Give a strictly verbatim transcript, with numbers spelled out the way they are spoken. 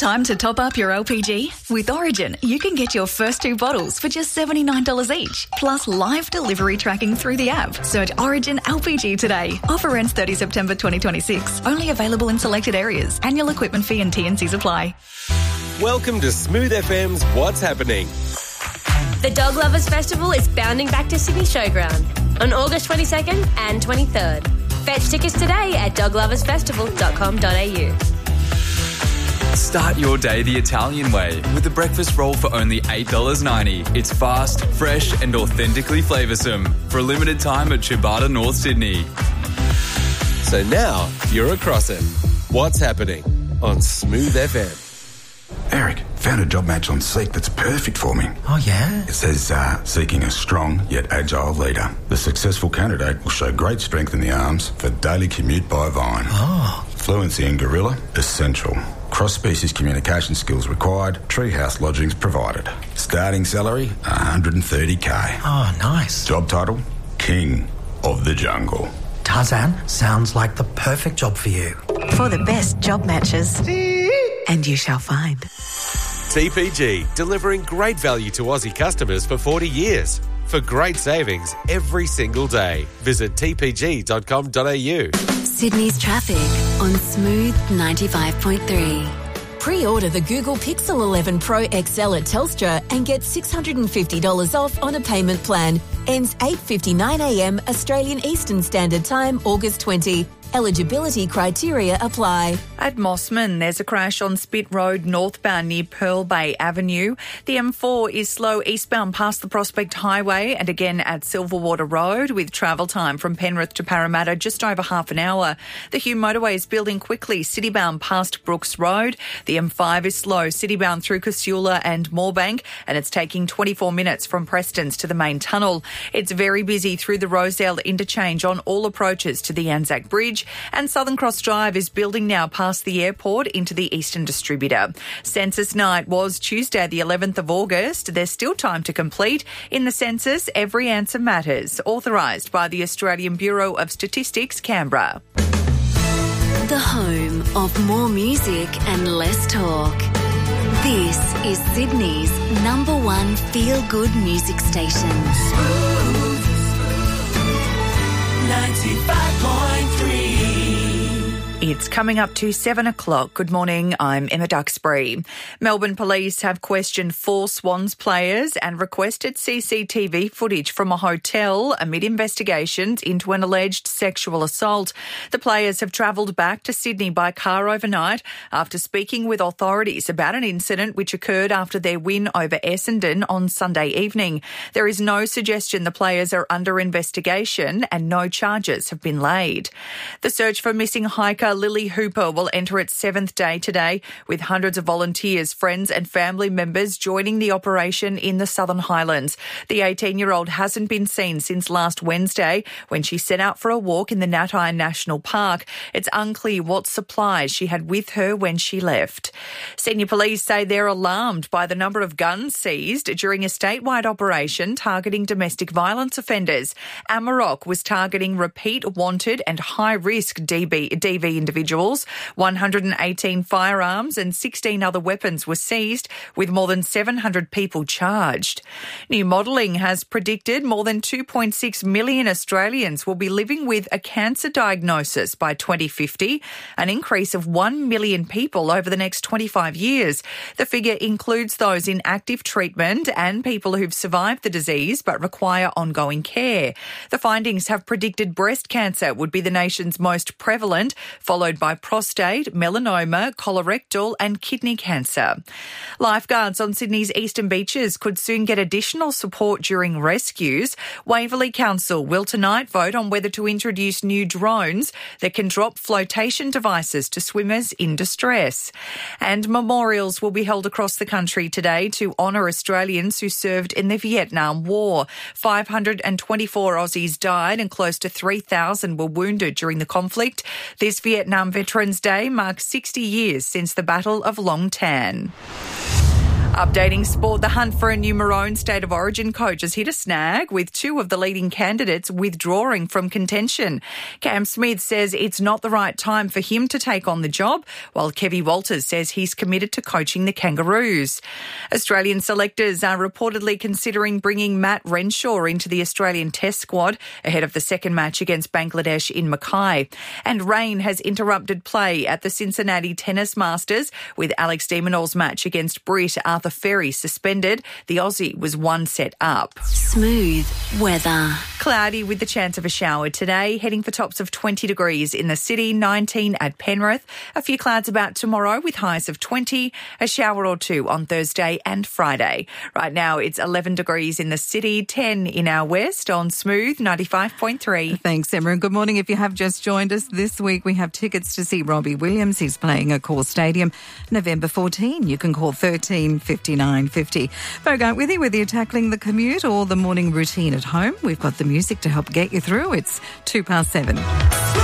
Time to top up your L P G? With Origin, you can get your first two bottles for just seventy-nine dollars each, plus live delivery tracking through the app. Search Origin L P G today. Offer ends thirtieth September twenty twenty-six. Only available in selected areas. Annual equipment fee and T and Cs apply. Welcome to Smooth F M's What's Happening. The Dog Lovers Festival is bounding back to Sydney Showground on August twenty-second and twenty-third. Fetch tickets today at dog lovers festival dot com dot a u. Start your day the Italian way with a breakfast roll for only eight dollars ninety. It's fast, fresh and authentically flavoursome. For a limited time at Ciabatta, North Sydney. So now you're across it. What's happening on Smooth F M? Eric, found a job match on Seek that's perfect for me. Oh, yeah? It says, uh, seeking a strong yet agile leader. The successful candidate will show great strength in the arms for daily commute by Vine. Oh. Fluency in Gorilla, essential. Cross-species communication skills required. Treehouse lodgings provided. Starting salary, one hundred thirty k. Oh, nice. Job title, King of the Jungle. Tarzan, sounds like the perfect job for you. For the best job matches. And you shall find. T P G, delivering great value to Aussie customers for forty years. For great savings every single day. Visit t p g dot com dot a u. Sydney's traffic on Smooth ninety-five point three. Pre-order the Google Pixel eleven Pro X L at Telstra and get six hundred fifty dollars off on a payment plan. Ends eight fifty-nine a m Australian Eastern Standard Time, August twentieth. Eligibility criteria apply. At Mossman, there's a crash on Spit Road northbound near Pearl Bay Avenue. The M four is slow eastbound past the Prospect Highway and again at Silverwater Road with travel time from Penrith to Parramatta just over half an hour. The Hume Motorway is building quickly, citybound past Brooks Road. The M five is slow, citybound through Casula and Moorebank, and it's taking twenty-four minutes from Prestons to the main tunnel. It's very busy through the Rosedale interchange on all approaches to the Anzac Bridge. And Southern Cross Drive is building now past the airport into the Eastern Distributor. Census night was Tuesday, the eleventh of August. There's still time to complete. In the census, every answer matters. Authorised by the Australian Bureau of Statistics, Canberra. The home of more music and less talk. This is Sydney's number one feel-good music station. Smooth ninety-five point three. It's coming up to seven o'clock. Good morning, I'm Emma Duxbury. Melbourne Police have questioned four Swans players and requested C C T V footage from a hotel amid investigations into an alleged sexual assault. The players have travelled back to Sydney by car overnight after speaking with authorities about an incident which occurred after their win over Essendon on Sunday evening. There is no suggestion the players are under investigation and no charges have been laid. The search for missing hiker Lily Hooper will enter its seventh day today, with hundreds of volunteers, friends and family members joining the operation in the Southern Highlands. The eighteen-year-old hasn't been seen since last Wednesday when she set out for a walk in the Natiron National Park. It's unclear what supplies she had with her when she left. Senior police say they're alarmed by the number of guns seized during a statewide operation targeting domestic violence offenders. Amarok was targeting repeat wanted and high-risk D B, D V individuals. one hundred eighteen firearms and sixteen other weapons were seized, with more than seven hundred people charged. New modelling has predicted more than two point six million Australians will be living with a cancer diagnosis by twenty fifty, an increase of one million people over the next twenty-five years. The figure includes those in active treatment and people who've survived the disease but require ongoing care. The findings have predicted breast cancer would be the nation's most prevalent, followed by prostate, melanoma, colorectal and kidney cancer. Lifeguards on Sydney's eastern beaches could soon get additional support during rescues. Waverley Council will tonight vote on whether to introduce new drones that can drop flotation devices to swimmers in distress. And memorials will be held across the country today to honour Australians who served in the Vietnam War. five hundred twenty-four Aussies died and close to three thousand were wounded during the conflict. This Vietnam Veterans Day marks sixty years since the Battle of Long Tan. Updating sport, the hunt for a new Maroon State of Origin coach has hit a snag, with two of the leading candidates withdrawing from contention. Cam Smith says it's not the right time for him to take on the job, while Kevy Walters says he's committed to coaching the Kangaroos. Australian selectors are reportedly considering bringing Matt Renshaw into the Australian Test squad ahead of the second match against Bangladesh in Mackay. And rain has interrupted play at the Cincinnati Tennis Masters, with Alex de Minaur's match against Brit Arthur Ferry suspended. The Aussie was one set up. Smooth weather. Cloudy with the chance of a shower today, heading for tops of twenty degrees in the city, nineteen at Penrith. A few clouds about tomorrow with highs of twenty, a shower or two on Thursday and Friday. Right now it's eleven degrees in the city, ten in our west on Smooth ninety-five point three. Thanks, Emma, and good morning. If you have just joined us this week, we have tickets to see Robbie Williams. He's playing at Core Stadium November fourteenth. You can call thirteen fifty-nine fifty. Bogart with you, whether you're tackling the commute or the morning routine at home. We've got the music to help get you through. It's two past seven.